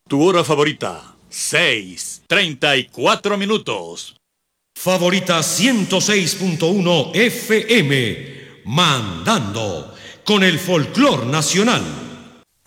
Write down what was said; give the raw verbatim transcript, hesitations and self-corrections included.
Tu hora favorita, seis, treinta y cuatro minutos. Favorita ciento seis punto uno F M, mandando con el folclor nacional.